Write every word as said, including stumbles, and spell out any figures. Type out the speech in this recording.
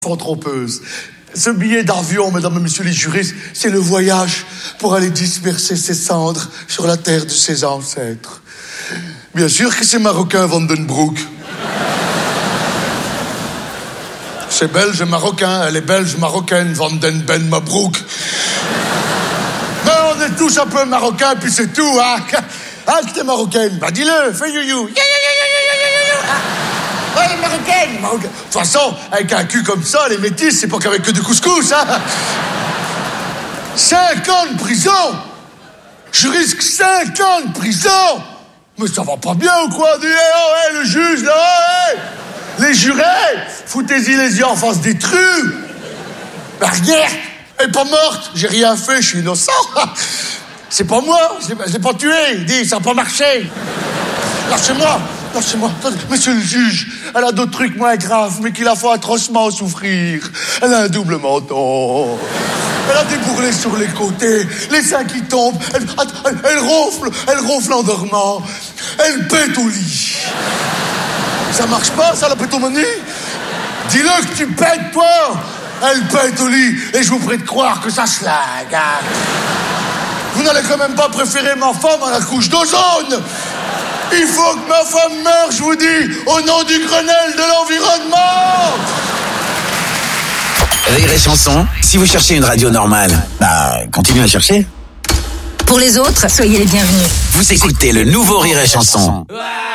Fort trompeuse. Ce billet d'avion, mesdames et messieurs les juristes, c'est le voyage pour aller disperser ses cendres sur la terre de ses ancêtres. Bien sûr que c'est marocain, Vandenbroek. C'est belge et marocain, elle est belge marocaine, Vanden Mabroek. Mais on est tous un peu marocains, puis c'est tout, hein. Ah, que t'es marocaine, bah dis-le, fais you-you. Ouais, marocaine, marocaine. De toute façon, avec un cul comme ça, les métis, c'est pas qu'avec que du couscous, hein. Cinq ans de prison. Je risque cinq ans de prison. Mais ça va pas bien ou quoi? Dis, hey, oh, hey, le juge, là, oh, hey. Les jurés, foutez-y les yeux en face des trucs. La regarde, elle est pas morte, j'ai rien fait, je suis innocent. C'est pas moi, je l'ai, je l'ai pas tué. Dis, ça a pas marché. Lâchez-moi. Lâchez-moi, monsieur le juge, elle a d'autres trucs moins graves, mais qui la font atrocement souffrir. Elle a un double menton. Elle a des bourrelets sur les côtés, les seins qui tombent. Elle, elle, elle ronfle, elle ronfle en dormant. Elle pète au lit. Ça marche pas, ça, la pétomanie? Dis-le que tu pètes, toi. Elle pète au lit, et je vous prie de croire que ça se lague. Hein. Vous n'allez quand même pas préférer ma femme à la couche d'ozone. Il faut que ma femme meure, je vous dis, au nom du Grenelle de l'environnement. Rire et chanson, si vous cherchez une radio normale, bah, continuez à chercher. Pour les autres, soyez les bienvenus. Vous écoutez le nouveau Rire et chanson.